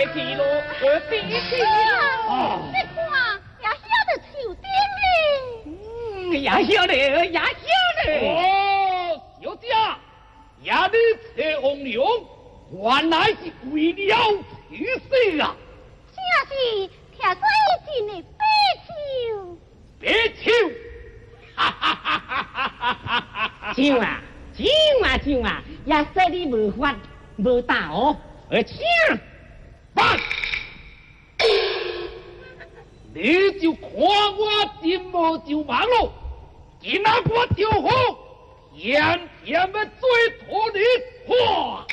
去咯，我别去咯。 你看，也晓得手点也晓得，也晓得。 哦，小姐，也你车红娘，原来是为了取死啊！ 正是徛在一阵的白手。 别笑，哈哈哈哈哈哈！ 唱啊，唱啊，唱啊，也说你无法无打哦，而唱。 办，你就看我真无就忙咯，今仔我就好，甜甜的嘴托你哇！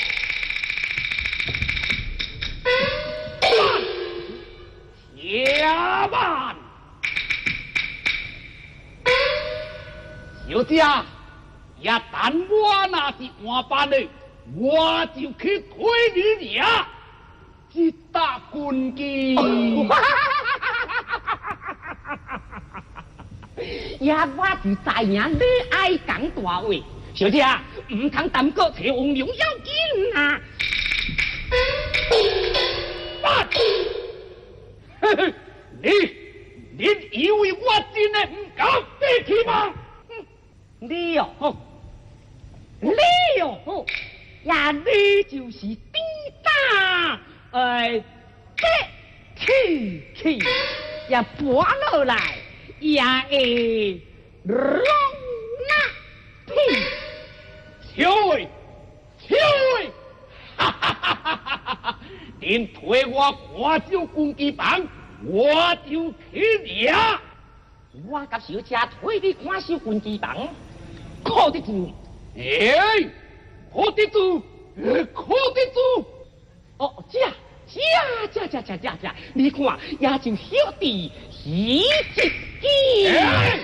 且慢，小姐，也等我那是换班的，我就去推你俩。一打棍机， 也我就知影你爱讲大话，小姐，唔通耽搁找王娘要紧啊！ 你以为我真的唔敢对去吗？ 你哟好，你哟好，呀你就是抵打。这气也拨落来，也会容纳屁。 小伟，小伟，哈哈哈哈哈哈！您推我看小公鸡房，我就去俩。 我甲小姐推你看小军机房，靠得住？ 哎，靠得住，靠得住。 哦，这，你看，也就晓得洗一机。